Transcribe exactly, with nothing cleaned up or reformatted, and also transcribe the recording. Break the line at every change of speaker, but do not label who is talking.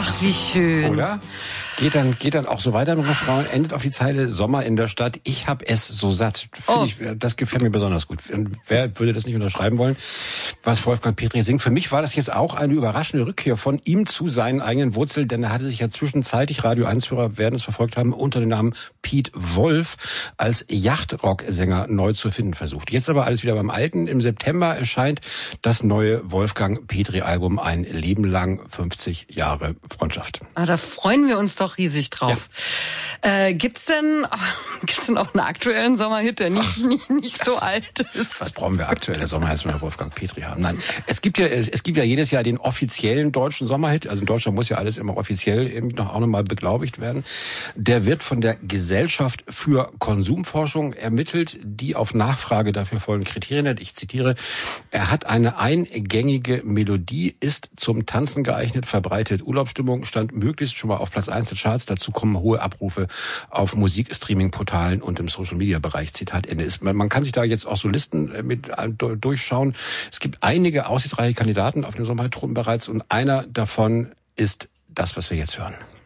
Ach, wie schön.
Oder? Geht dann, geht dann auch so weiter mit Refrain, endet auf die Zeile Sommer in der Stadt, ich hab es so satt. Finde
Oh.
ich, das gefällt mir besonders gut. Und wer würde das nicht unterschreiben wollen, was Wolfgang Petri singt? Für mich war das jetzt auch eine überraschende Rückkehr von ihm zu seinen eigenen Wurzeln, denn er hatte sich ja zwischenzeitlich, Radio eins-Hörer werden es verfolgt haben, unter dem Namen Piet Wolf als Yachtrock-Sänger neu zu finden versucht. Jetzt aber alles wieder beim Alten. Im September erscheint das neue Wolfgang Petri-Album Ein Leben lang, fünfzig Jahre Freundschaft.
Ah, da freuen wir uns doch riesig drauf. Ja. Äh, gibt's denn, gibt's denn auch einen aktuellen Sommerhit, der nicht, nicht, nicht so alt ist?
Was brauchen wir aktuelle Sommerhits, wenn wir Wolfgang Petri haben? Nein, es gibt ja, es, es gibt ja jedes Jahr den offiziellen deutschen Sommerhit. Also in Deutschland muss ja alles immer offiziell eben noch auch nochmal beglaubigt werden. Der wird von der Gesellschaft für Konsumforschung ermittelt, die auf Nachfrage dafür folgende Kriterien hat. Ich zitiere: Er hat eine eingängige Melodie, ist zum Tanzen geeignet, verbreitet Urlaubsstimmung, stand möglichst schon mal auf Platz eins der Charts. Dazu kommen hohe Abrufe auf Musikstreaming-Portalen und im Social-Media-Bereich. Zitat Ende. Ist, man kann sich da jetzt auch so Listen mit durchschauen. Es gibt einige aussichtsreiche Kandidaten auf dem Sommerhit bereits und einer davon ist das, was wir jetzt hören.